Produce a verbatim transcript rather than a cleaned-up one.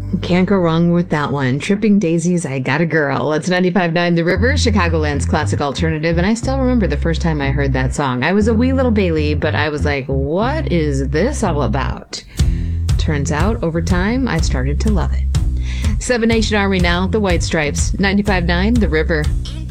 Can't go wrong with that one. Tripping Daisies, I Got a Girl. It's ninety-five point nine The River, Chicagoland's classic alternative, and I still remember the first time I heard that song. I was a wee little Bailey, but I was like, what is this all about? Turns out, over time, I started to love it. Seven Nation Army now, The White Stripes, ninety-five point nine The River.